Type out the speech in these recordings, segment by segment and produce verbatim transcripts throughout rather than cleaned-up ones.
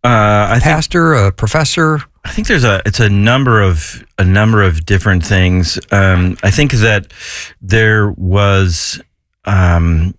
Uh, I pastor, think, a professor? I think there's a it's a number of a number of different things. Um, I think that there was, um,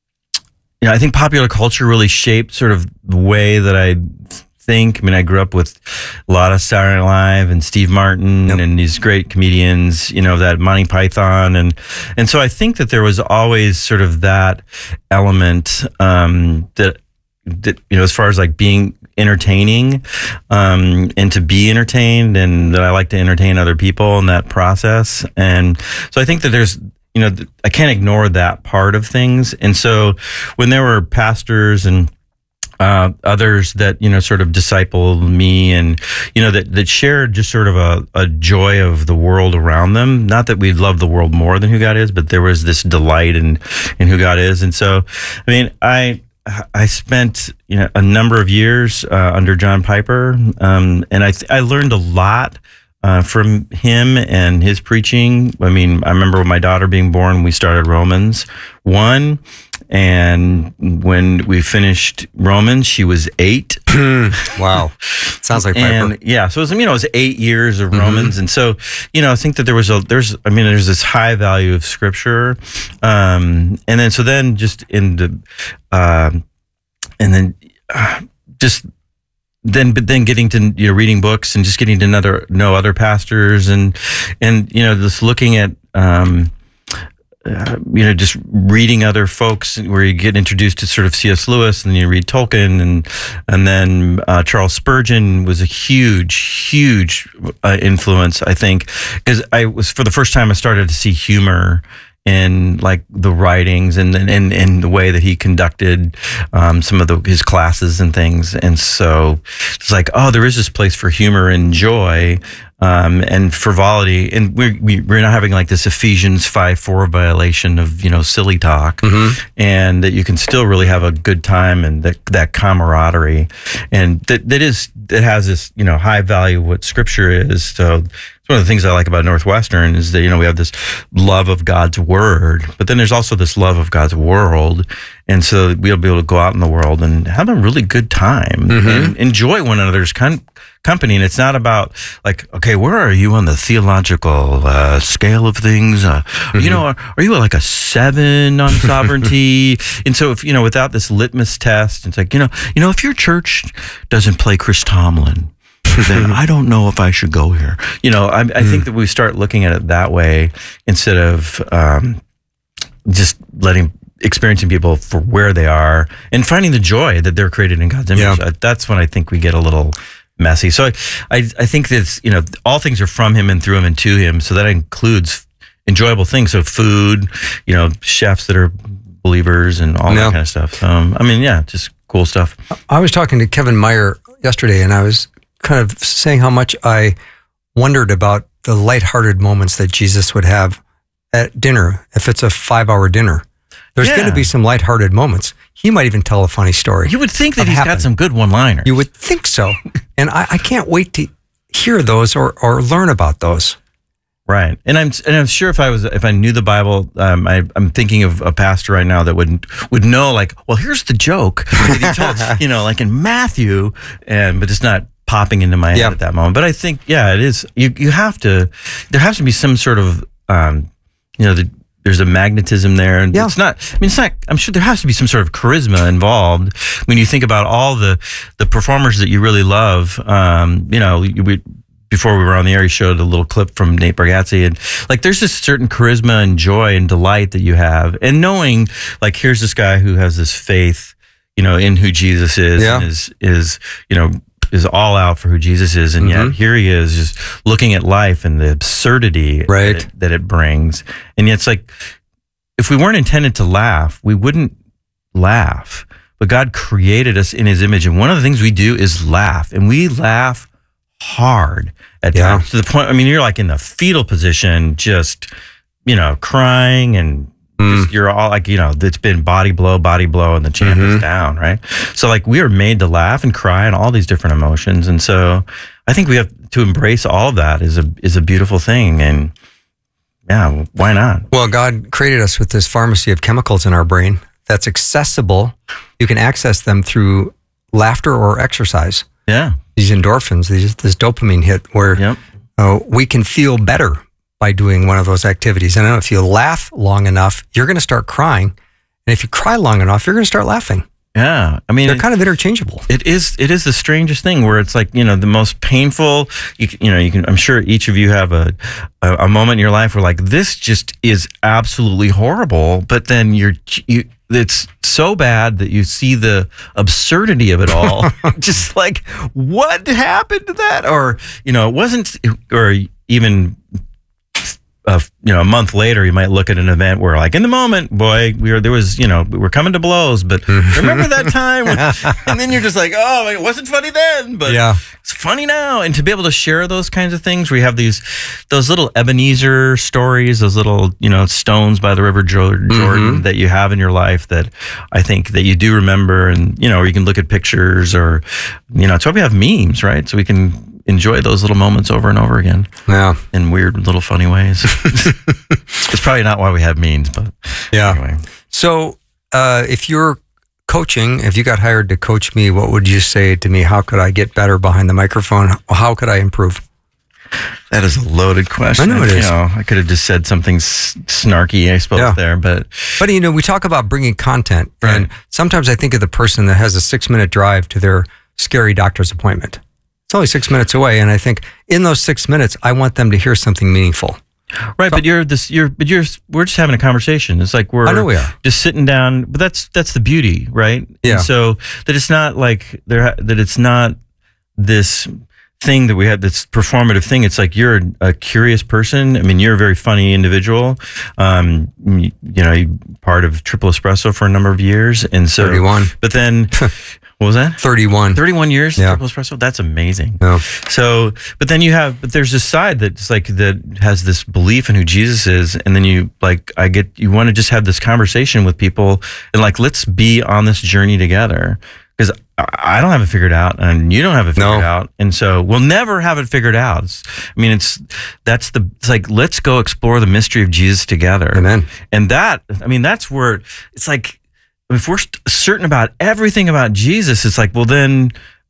you know, I think popular culture really shaped sort of the way that I think. I mean, I grew up with a lot of Saturday Night Live and Steve Martin yep. and these great comedians, you know, that Monty Python. And, and so I think that there was always sort of that element, um, that, that, you know, as far as like being entertaining, um, and to be entertained, and that I like to entertain other people in that process. And so I think that there's, you know, I can't ignore that part of things. And so when there were pastors and Uh, others that, you know, sort of discipled me and, you know, that, that shared just sort of a, a joy of the world around them. Not that we love the world more than who God is, but there was this delight in, in who God is. And so, I mean, I, I spent, you know, a number of years, uh, under John Piper. Um, and I, th- I learned a lot, uh, from him and his preaching. I mean, I remember when my daughter being born, we started Romans one. And when we finished Romans, she was eight. Wow. Sounds like and Piper. Yeah. So it was, you know, it was eight years of Romans. Mm-hmm. And so, you know, I think that there was a, there's, I mean, there's this high value of scripture. Um, and then, so then just in the, uh, and then uh, just, then, but then getting to, you know, reading books and just getting to another, know other pastors and, and, you know, just looking at, um, Uh, you know, just reading other folks where you get introduced to sort of C S Lewis, and then you read Tolkien, and and then uh, Charles Spurgeon was a huge, huge uh, influence, I think, because I was, for the first time, I started to see humor in like the writings and and and the way that he conducted um, some of the, his classes and things. And so it's like, oh, there is this place for humor and joy. Um, and frivolity, and we're, we're not having like this Ephesians five four violation of, you know, silly talk, mm-hmm. and that you can still really have a good time, and that, that camaraderie, and that, that is, that has this, you know, high value of what scripture is. So it's one of the things I like about Northwestern is that, you know, we have this love of God's word, but then there's also this love of God's world. And so we'll be able to go out in the world and have a really good time, mm-hmm. and enjoy one another's con- company. And it's not about like, okay, where are you on the theological uh, scale of things? Uh, mm-hmm. You know, are, are you like a seven on sovereignty? And so if, you know, without this litmus test, it's like, you know, you know, if your church doesn't play Chris Tomlin, then I don't know if I should go here. You know, I, I mm. think that we start looking at it that way instead of um, just letting, experiencing people for where they are and finding the joy that they're created in God's image. Yeah. That's when I think we get a little messy. So I, I, I think that, you know, all things are from him and through him and to him. So that includes enjoyable things. So food, you know, chefs that are believers and all no. that kind of stuff. Um, I mean, yeah, just cool stuff. I was talking to Kevin Meyer yesterday, and I was kind of saying how much I wondered about the lighthearted moments that Jesus would have at dinner. If it's a five-hour dinner, there's yeah. going to be some lighthearted moments. He might even tell a funny story. You would think that he's happened. got some good one-liners. You would think so. And I, I can't wait to hear those or, or learn about those. Right. And I'm and I'm sure if I was if I knew the Bible, um, I, I'm thinking of a pastor right now that would would know, like, well, here's the joke that he told, you know, like in Matthew, and but it's not popping into my head yep. at that moment. But I think, yeah, it is. You you have to. There has to be some sort of, um, you know, the, there's a magnetism there, and yeah. it's not. I mean, it's not. I'm sure there has to be some sort of charisma involved when you think about all the the performers that you really love. Um, you know, we. Before we were on the air, he showed a little clip from Nate Bargatze, and like there's this certain charisma and joy and delight that you have, and knowing like here's this guy who has this faith, you know, in who Jesus is, yeah. and is is you know is all out for who Jesus is, and mm-hmm. yet here he is just looking at life and the absurdity right. that, it, that it brings, and yet it's like if we weren't intended to laugh, we wouldn't laugh, but God created us in His image, and one of the things we do is laugh, and we laugh hard at yeah. times to the point, I mean, you're like in the fetal position, just, you know, crying and mm. just, you're all like, you know, it's been body blow, body blow, and the champ mm-hmm. is down, right? So like we are made to laugh and cry and all these different emotions. And so I think we have to embrace all of that is a, is a beautiful thing. And yeah, why not? Well, God created us with this pharmacy of chemicals in our brain that's accessible. You can access them through laughter or exercise. Yeah. These endorphins, these, this dopamine hit where Yep. uh, we can feel better by doing one of those activities. And I know if you laugh long enough, you're going to start crying. And if you cry long enough, you're going to start laughing. Yeah. I mean, They're it, kind of interchangeable. it is, it is the strangest thing where it's like, you know, the most painful, you, can- you know, you can, I'm sure each of you have a, a, a moment in your life where like, this just is absolutely horrible. But then you're, you, it's so bad that you see the absurdity of it all. Just like, what happened to that? Or, you know, it wasn't, or even, Uh, you know, a month later, you might look at an event where, like, in the moment, boy, we were there was, you know, we were coming to blows. But remember that time? When, and then you're just like, oh, it wasn't funny then, but Yeah. it's funny now. And to be able to share those kinds of things, we have these, those little Ebenezer stories, those little, you know, stones by the River Jordan Mm-hmm. that you have in your life that I think that you do remember, and you know, or you can look at pictures, or you know, it's why we have memes, right? So we can enjoy those little moments over and over again. Yeah. In weird little funny ways. It's probably not why we have memes, but Yeah. anyway. So uh, if you're coaching, if you got hired to coach me, what would you say to me? How could I get better behind the microphone? How could I improve? That is a loaded question. I know it you is. know, I could have just said something s- snarky, I suppose, Yeah. there, but But, you know, we talk about bringing content. Right. And sometimes I think of the person that has a six minute drive to their scary doctor's appointment. It's only six minutes away. And I think in those six minutes, I want them to hear something meaningful. right. But you're this. You're. But you're. We're just having a conversation. It's like we're. I know we are. just sitting down. But that's that's the beauty, right? Yeah. And so that it's not like there. That it's not this thing that we had. This performative thing. It's like you're a curious person. I mean, you're a very funny individual. Um, you, you know, you part of Triple Espresso for a number of years, and so. thirty-one. But then, what was that? thirty-one. thirty-one years Yeah. Triple Espresso. That's amazing. No. So, but then you have, but there's this side that's like, that has this belief in who Jesus is. And then you like, I get, you want to just have this conversation with people and like, let's be on this journey together. Because I don't have it figured out and you don't have it figured No. out. And so we'll never have it figured out. It's, I mean, it's, that's the, it's like, let's go explore the mystery of Jesus together. Amen. And that, I mean, that's where it's like, if we're certain about everything about Jesus, it's like, well, then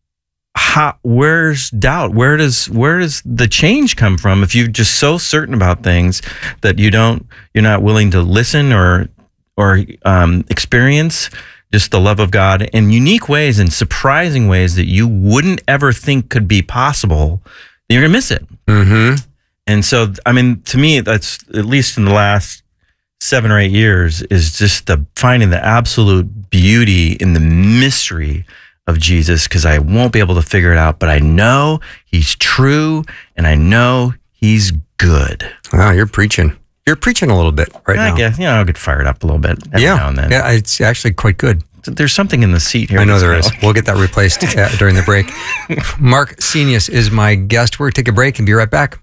how, where's doubt? Where does, where does the change come from? If you're just so certain about things that you don't, you're not willing to listen or, or, um, experience just the love of God in unique ways and surprising ways that you wouldn't ever think could be possible, then you're gonna miss it. Mm-hmm. And so, I mean, to me, that's at least in the last seven or eight years is just the finding the absolute beauty in the mystery of Jesus, because I won't be able to figure it out, but I know he's true and I know he's good. Wow, you're preaching. You're preaching a little bit right I now. guess, you know, I'll get fired up a little bit every yeah. now and then. Yeah, it's actually quite good. There's something in the seat here. I know that's there is. kinda- We'll get that replaced uh, during the break. Mark Senius is my guest. We're going to take a break and be right back.